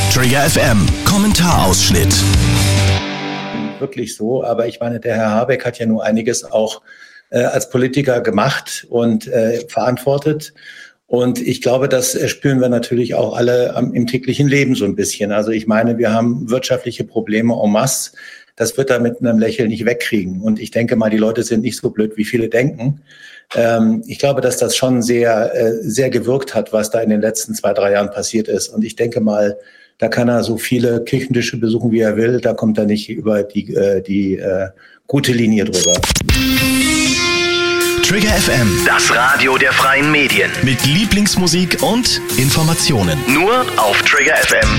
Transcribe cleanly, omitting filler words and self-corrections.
Trigger FM, Kommentarausschnitt. Wirklich so, aber ich meine, der Herr Habeck hat ja nur einiges auch als Politiker gemacht und verantwortet. Und ich glaube, das spüren wir natürlich auch alle im täglichen Leben so ein bisschen. Also ich meine, wir haben wirtschaftliche Probleme en masse. Das wird er mit einem Lächeln nicht wegkriegen. Und ich denke mal, die Leute sind nicht so blöd, wie viele denken. Ich glaube, dass das schon sehr, sehr gewirkt hat, was da in den letzten 2-3 Jahren passiert ist. Und ich denke mal, da kann er so viele Kirchentische besuchen, wie er will. Da kommt er nicht über die gute Linie drüber. Trigger FM, Das Radio der freien Medien. mit Lieblingsmusik und Informationen. Nur auf Trigger FM.